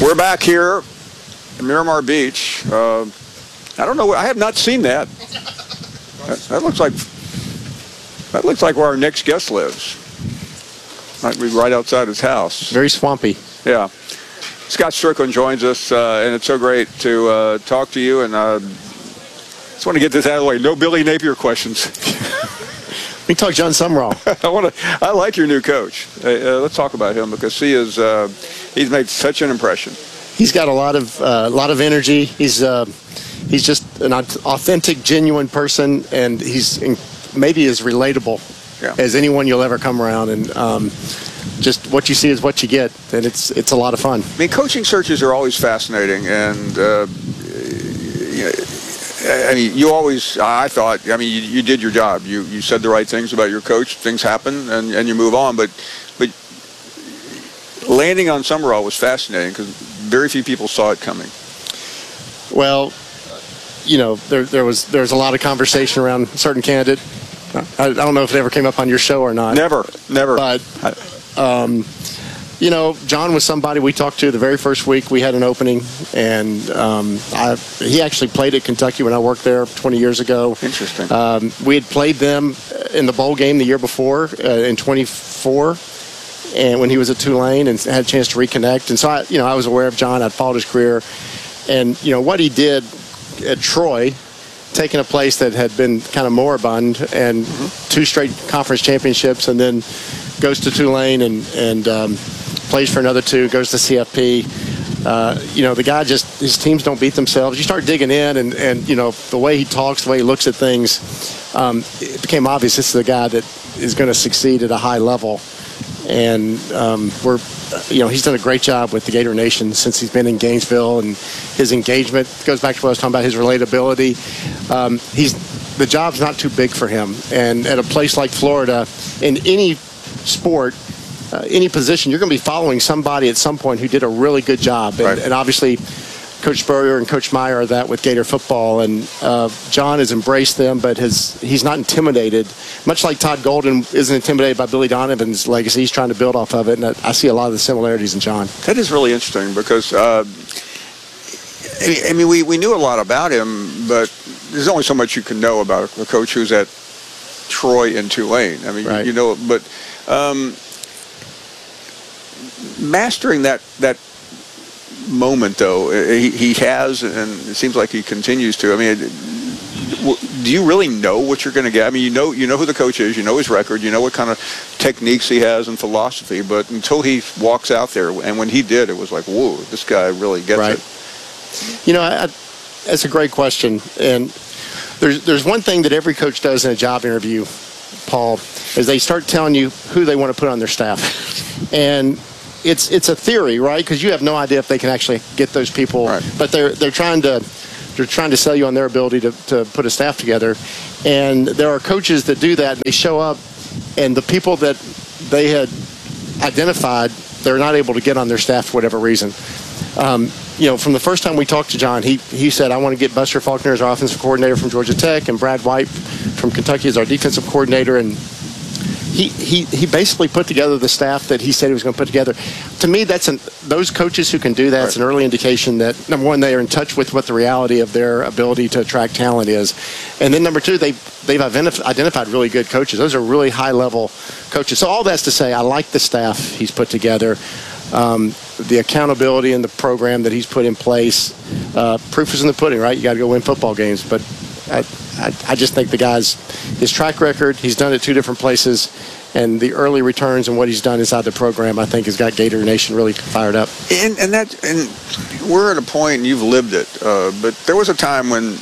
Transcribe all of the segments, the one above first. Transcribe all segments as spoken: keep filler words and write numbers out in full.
We're back here at Miramar Beach. Uh, I don't know. I have not seen that. That, that looks like that looks like where our next guest lives. Might be right outside his house. Very swampy. Yeah. Scott Strickland joins us, uh, and it's so great to uh, talk to you. And uh, just want to get this out of the way. No Billy Napier questions. We can talk John Sumrall. I want to. I like your new coach. Uh, let's talk about him because he is. Uh, he's made such an impression. He's got a lot of a uh, lot of energy. He's uh, he's just an authentic, genuine person, and he's in, maybe as relatable yeah. as anyone you'll ever come around. And um, just what you see is what you get, and it's it's a lot of fun. I mean, coaching searches are always fascinating, and uh, you know, I mean, you always. I thought. I mean, you, you did your job. You you said the right things about your coach. Things happen, and, and you move on. But but landing on Sumrall was fascinating because very few people saw it coming. Well, you know, there there was there was a lot of conversation around a certain candidate. I, I don't know if it ever came up on your show or not. Never, never. But, um, you know, John was somebody we talked to the very first week we had an opening, and um, I, he actually played at Kentucky when I worked there twenty years ago. Interesting. Um, we had played them in the bowl game the year before uh, in twenty-four, and when he was at Tulane, and had a chance to reconnect. And so, I, you know, I was aware of John. I'd followed his career, and you know what he did at Troy, taking a place that had been kind of moribund, and mm-hmm. two straight conference championships, and then goes to Tulane and and um, plays for another two, goes to C F P. Uh, you know, the guy just, his teams don't beat themselves. You start digging in, and, and you know, the way he talks, the way he looks at things, um, it became obvious this is a guy that is going to succeed at a high level. And um, we're, you know, he's done a great job with the Gator Nation since he's been in Gainesville, and his engagement goes back to what I was talking about, his relatability. Um, he's, the job's not too big for him. And at a place like Florida, in any sport, uh, any position, you're going to be following somebody at some point who did a really good job. And, right. and obviously, Coach Spurrier and Coach Meyer are that with Gator football, and uh, John has embraced them, but has he's not intimidated. Much like Todd Golden isn't intimidated by Billy Donovan's legacy, he's trying to build off of it, and I, I see a lot of the similarities in John. That is really interesting because, uh, I mean, we, we knew a lot about him, but there's only so much you can know about a coach who's at Troy and Tulane. I mean, right. you know, but um, mastering that that. moment though he, he has, and it seems like he continues to. I mean, do you really know what you're going to get? I mean, you know you know who the coach is, you know his record, you know what kind of techniques he has and philosophy, but until he walks out there, and when he did, it was like, whoa, this guy really gets right. it. You know, I, I, that's a great question, and there's there's one thing that every coach does in a job interview, Paul, is they start telling you who they want to put on their staff. And It's it's a theory, right? Because you have no idea if they can actually get those people. Right. But they're they're trying to they're trying to sell you on their ability to, to put a staff together. And there are coaches that do that, and they show up, and the people that they had identified, they're not able to get on their staff for whatever reason. Um, you know, from the first time we talked to John, he he said, I want to get Buster Faulkner as our offensive coordinator from Georgia Tech, and Brad White from Kentucky as our defensive coordinator, and He, he he basically put together the staff that he said he was going to put together. To me, that's an, those coaches who can do that, right. It's an early indication that, number one, they are in touch with what the reality of their ability to attract talent is. And then, number two, they, they've identified really good coaches. Those are really high-level coaches. So all that's to say, I like the staff he's put together, um, the accountability in the program that he's put in place. Uh, proof is in the pudding, right? You got to go win football games. But I, I, I just think the guy's, his track record, he's done it two different places, and the early returns and what he's done inside the program, I think, has got Gator Nation really fired up. And, and that, and we're at a point, and you've lived it, uh, but there was a time when,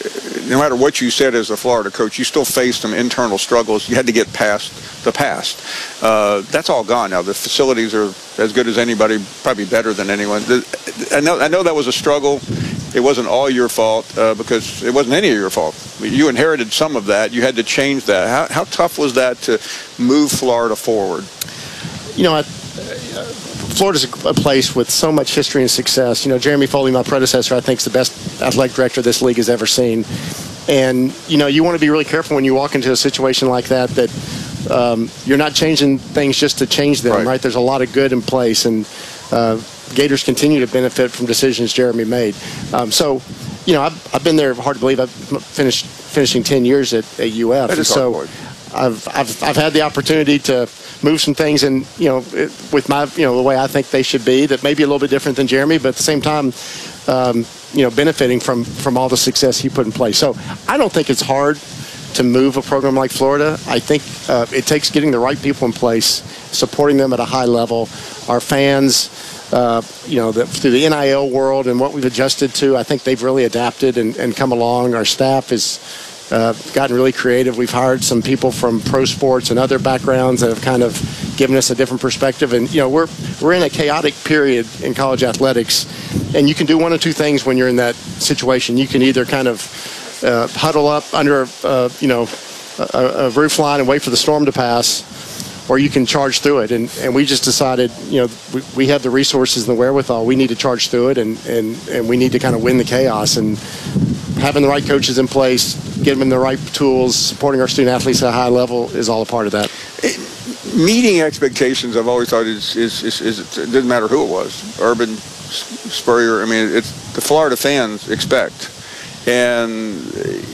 no matter what you said as a Florida coach, you still faced some internal struggles. You had to get past the past. Uh, that's all gone now. The facilities are as good as anybody, probably better than anyone. I know, I know that was a struggle. It wasn't all your fault uh, because it wasn't any of your fault. You inherited some of that. You had to change that. How, how tough was that to move Florida forward? You know, I, uh, Florida's a, a place with so much history and success. You know, Jeremy Foley, my predecessor, I think is the best athletic director this league has ever seen. And, you know, you want to be really careful when you walk into a situation like that, that um, you're not changing things just to change them, right? right? There's a lot of good in place. And uh, Gators continue to benefit from decisions Jeremy made. Um, so, you know, I've, I've been there. Hard to believe I've finished finishing ten years at, at U F. That is so hard. I've, I've I've had the opportunity to move some things, and you know, it, with my you know the way I think they should be, that may be a little bit different than Jeremy, but at the same time, um, you know, benefiting from from all the success he put in place. So I don't think it's hard to move a program like Florida. I think uh, it takes getting the right people in place, supporting them at a high level. Our fans, uh, you know, the, through the N I L world and what we've adjusted to, I think they've really adapted and, and come along. Our staff has uh, gotten really creative. We've hired some people from pro sports and other backgrounds that have kind of given us a different perspective. And, you know, we're, we're in a chaotic period in college athletics, and you can do one of two things when you're in that situation. You can either kind of Uh, huddle up under, uh, you know, a, a roof line and wait for the storm to pass, or you can charge through it. And, and we just decided, you know, we, we have the resources and the wherewithal. We need to charge through it, and, and, and we need to kind of win the chaos. And having the right coaches in place, giving them the right tools, supporting our student athletes at a high level is all a part of that. It, meeting expectations, I've always thought, is, is, is, is it doesn't matter who it was, Urban, Spurrier. I mean, it's the Florida fans expect. And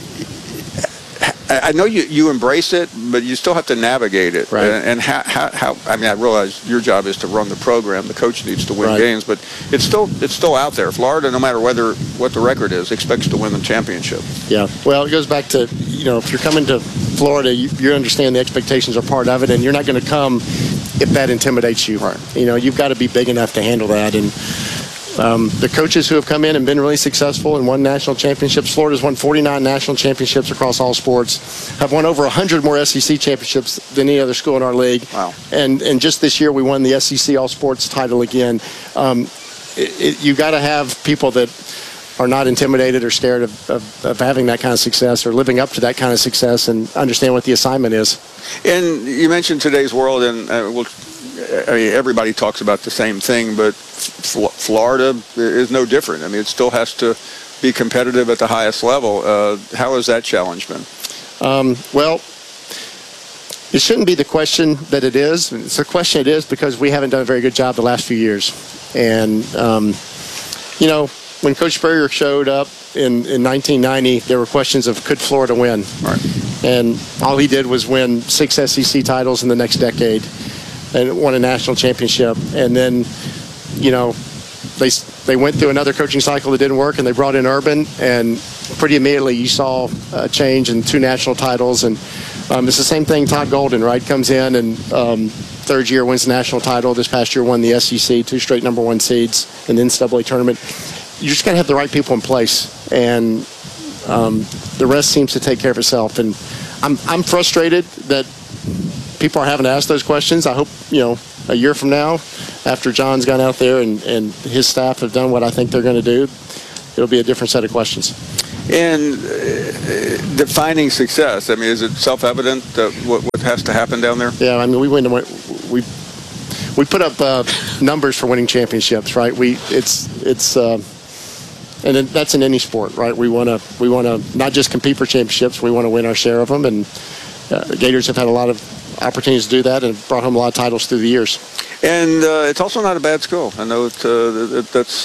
I know you, you embrace it, but you still have to navigate it. Right. And, and how, how, how, I mean, I realize your job is to run the program. The coach needs to win Right. games, but it's still it's still out there. Florida, no matter whether what the record is, expects to win the championship. Yeah. Well, it goes back to, you know, if you're coming to Florida, you, you understand the expectations are part of it, and you're not going to come if that intimidates you. Right. You know, you've got to be big enough to handle that. And Um, the coaches who have come in and been really successful and won national championships. Florida's won forty-nine national championships across all sports, have won over one hundred more S E C championships than any other school in our league. Wow. And and just this year we won the S E C All Sports title again. Um, it, it, you got to have people that are not intimidated or scared of, of, of having that kind of success or living up to that kind of success and understand what the assignment is. And you mentioned today's world, and uh, we'll, I mean, everybody talks about the same thing, but F- Florida is no different. I mean, it still has to be competitive at the highest level. Uh, how has that challenge been? Um, well, it shouldn't be the question that it is. It's the question it is because we haven't done a very good job the last few years. And, um, you know, when Coach Spurrier showed up in, in nineteen ninety, there were questions of could Florida win? Right. And all he did was win six S E C titles in the next decade and won a national championship. And then, you know, they they went through another coaching cycle that didn't work, and they brought in Urban, and pretty immediately you saw a change in two national titles. And um, it's the same thing. Todd Golden, right, comes in and um, third year wins the national title. This past year won the S E C, two straight number one seeds in the N C double A tournament. You just got to have the right people in place, and um, the rest seems to take care of itself. And I'm I'm frustrated that people are having to ask those questions. I hope, you know, a year from now, after John's gone out there and, and his staff have done what I think they're going to do, it'll be a different set of questions. And uh, defining success, I mean, is it self-evident that what, what has to happen down there? Yeah, I mean, we win. We we put up uh, numbers for winning championships, right? We it's it's. Uh, And that's in any sport, right? We want to we want to not just compete for championships. We want to win our share of them. And uh, the Gators have had a lot of opportunities to do that and brought home a lot of titles through the years. And uh, it's also not a bad school. I know it, uh, that that's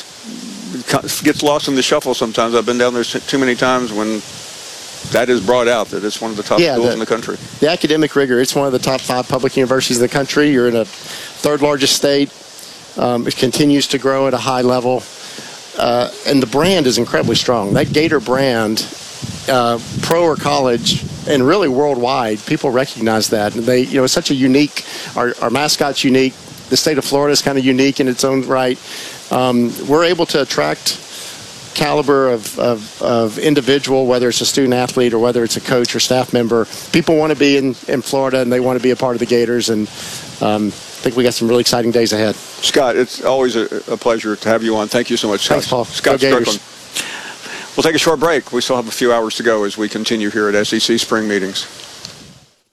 it gets lost in the shuffle sometimes. I've been down there too many times when that is brought out, that it's one of the top yeah, schools the, in the country. The academic rigor, it's one of the top five public universities in the country. You're in a third largest state. Um, it continues to grow at a high level. Uh, and the brand is incredibly strong. That Gator brand, uh, pro or college, and really worldwide, people recognize that. And they, you know, it's such a unique. Our, our mascot's unique. The state of Florida is kind of unique in its own right. Um, we're able to attract caliber of, of, of individual, whether it's a student athlete or whether it's a coach or staff member. People want to be in, in Florida, and they want to be a part of the Gators. And um, I think we got some really exciting days ahead. Scott, it's always a, a pleasure to have you on. Thank you so much, Scott. Thanks, Paul. Scott Go Gators. Strickland. We'll take a short break. We still have a few hours to go as we continue here at S E C Spring Meetings.